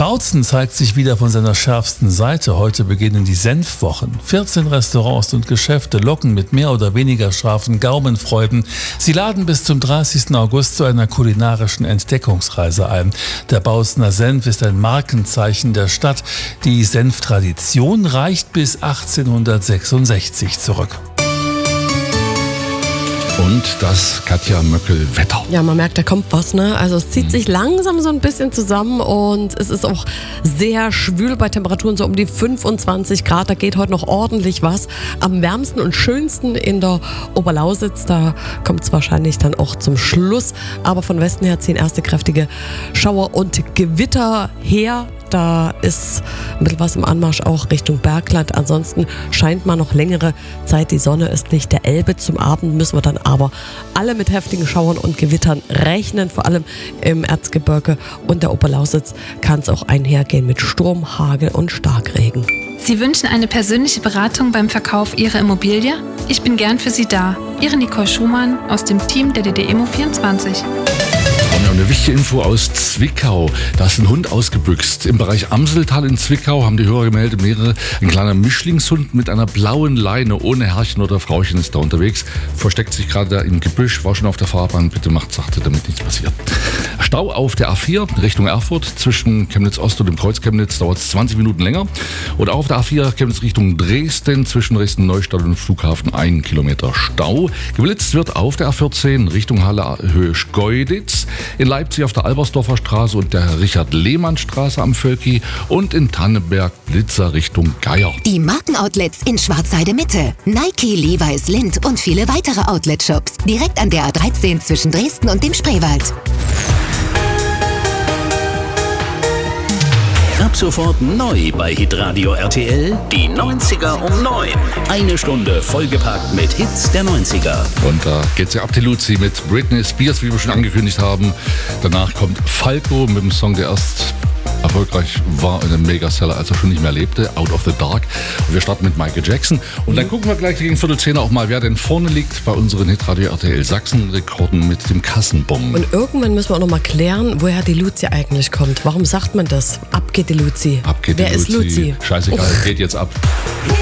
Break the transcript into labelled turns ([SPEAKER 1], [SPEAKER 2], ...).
[SPEAKER 1] Bautzen zeigt sich wieder von seiner schärfsten Seite. Heute beginnen die Senfwochen. 14 Restaurants und Geschäfte locken mit mehr oder weniger scharfen Gaumenfreuden. Sie laden bis zum 30. August zu einer kulinarischen Entdeckungsreise ein. Der Bautzener Senf ist ein Markenzeichen der Stadt. Die Senftradition reicht bis 1866 zurück.
[SPEAKER 2] Und das Katja Möckel-Wetter.
[SPEAKER 3] Ja, man merkt, da kommt was, ne? Also es zieht sich langsam so ein bisschen zusammen und es ist auch sehr schwül bei Temperaturen so um die 25 Grad. Da geht heute noch ordentlich was. Am wärmsten und schönsten in der Oberlausitz, da kommt es wahrscheinlich dann auch zum Schluss. Aber von Westen her ziehen erste kräftige Schauer und Gewitter her. Da ist ein bisschen was im Anmarsch auch Richtung Bergland. Ansonsten scheint mal noch längere Zeit die Sonne östlich der Elbe. Zum Abend müssen wir dann aber alle mit heftigen Schauern und Gewittern rechnen. Vor allem im Erzgebirge und der Oberlausitz kann es auch einhergehen mit Sturm, Hagel und Starkregen.
[SPEAKER 4] Sie wünschen eine persönliche Beratung beim Verkauf Ihrer Immobilie? Ich bin gern für Sie da. Ihre Nicole Schumann aus dem Team der DD-Immo24.
[SPEAKER 2] Eine wichtige Info aus Zwickau. Da ist ein Hund ausgebüxt. Im Bereich Amseltal in Zwickau haben die Hörer gemeldet, ein kleiner Mischlingshund mit einer blauen Leine ohne Herrchen oder Frauchen ist da unterwegs. Versteckt sich gerade da im Gebüsch, war schon auf der Fahrbahn. Bitte macht sachte, damit nichts passiert. Stau auf der A4 Richtung Erfurt zwischen Chemnitz Ost und dem Kreuz Chemnitz dauert es 20 Minuten länger. Und auch auf der A4 Chemnitz Richtung Dresden zwischen Dresden-Neustadt und Flughafen 1 Kilometer Stau. Geblitzt wird auf der A14 Richtung Halle Höhe Schkeuditz. In Leipzig auf der Albersdorfer Straße und der Richard-Lehmann-Straße am Völki und in Tannenberg Blitzer Richtung Geier.
[SPEAKER 5] Die Markenoutlets in Schwarzheide Mitte. Nike, Levi's, Lindt und viele weitere Outlet-Shops. Direkt an der A13 zwischen Dresden und dem Spreewald.
[SPEAKER 6] Ab sofort neu bei Hitradio RTL, die 90er um 9. Eine Stunde vollgepackt mit Hits der 90er.
[SPEAKER 2] Und da geht's ja ab die Luzi mit Britney Spears, wie wir schon angekündigt haben. Danach kommt Falco mit dem Song, der erst erfolgreich war in einem Megaseller, als er schon nicht mehr lebte, Out of the Dark. Und wir starten mit Michael Jackson. Und dann gucken wir gleich gegen Viertel 10 auch mal, wer denn vorne liegt bei unseren Hitradio RTL Sachsen-Rekorden mit dem Kassenbon.
[SPEAKER 3] Und irgendwann müssen wir auch noch mal klären, woher die Luzi eigentlich kommt. Warum sagt man das? Ab geht die Luzi.
[SPEAKER 2] Ab geht
[SPEAKER 3] Wer
[SPEAKER 2] die Luzi.
[SPEAKER 3] ist Luzi?
[SPEAKER 2] Scheißegal, geht jetzt ab.